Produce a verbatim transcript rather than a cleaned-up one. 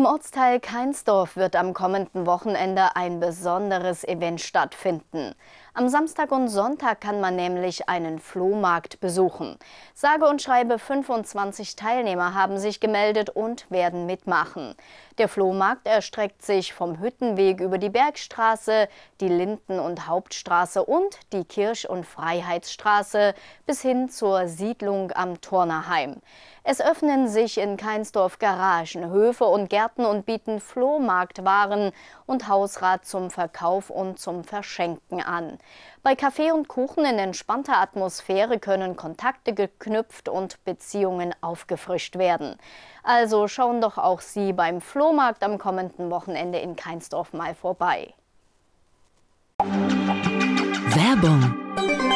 Ortsteil Keinsdorf wird am kommenden Wochenende ein besonderes Event stattfinden. Am Samstag und Sonntag kann man nämlich einen Flohmarkt besuchen. Sage und schreibe fünfundzwanzig Teilnehmer haben sich gemeldet und werden mitmachen. Der Flohmarkt erstreckt sich vom Hüttenweg über die Bergstraße, die Linden- und Hauptstraße und die Kirch- und Freiheitsstraße bis hin zur Siedlung am Turnerheim. Es öffnen sich in Keinsdorf Garagen, Höfe und Gärten und bieten Flohmarktwaren und Hausrat zum Verkauf und zum Verschenken an. Bei Kaffee und Kuchen in entspannter Atmosphäre können Kontakte geknüpft und Beziehungen aufgefrischt werden. Also schauen doch auch Sie beim Flohmarkt am kommenden Wochenende in Keinsdorf mal vorbei. Werbung